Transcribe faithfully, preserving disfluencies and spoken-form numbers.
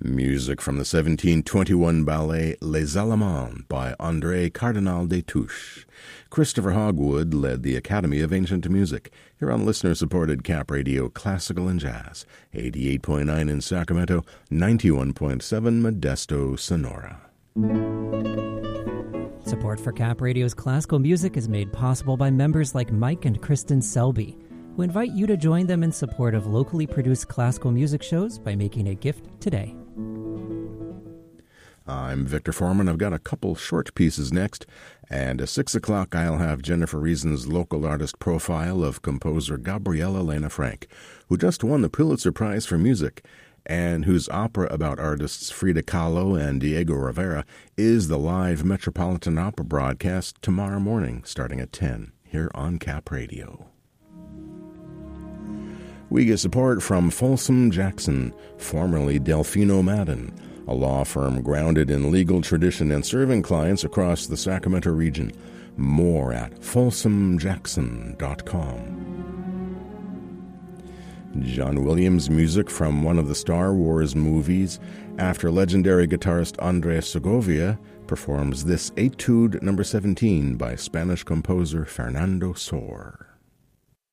Music from the seventeen twenty-one ballet Les Allemands by André Cardinal des Touches. Christopher Hogwood led the Academy of Ancient Music, here on listener-supported Cap Radio Classical and Jazz, eighty-eight point nine in Sacramento, ninety-one point seven Modesto, Sonora. Support for Cap Radio's classical music is made possible by members like Mike and Kristen Selby, who invite you to join them in support of locally produced classical music shows by making a gift today. I'm Victor Foreman. I've got a couple short pieces next, and at six o'clock I'll have Jennifer Reason's local artist profile of composer Gabriela Lena Frank, who just won the Pulitzer Prize for Music, and whose opera about artists Frida Kahlo and Diego Rivera is the live Metropolitan Opera broadcast tomorrow morning, starting at ten, here on Cap Radio. We get support from Folsom Jackson, formerly Delfino Madden, a law firm grounded in legal tradition and serving clients across the Sacramento region. More at folsom jackson dot com. John Williams music from one of the Star Wars movies after legendary guitarist Andres Segovia performs this Etude number seventeen by Spanish composer Fernando Sor.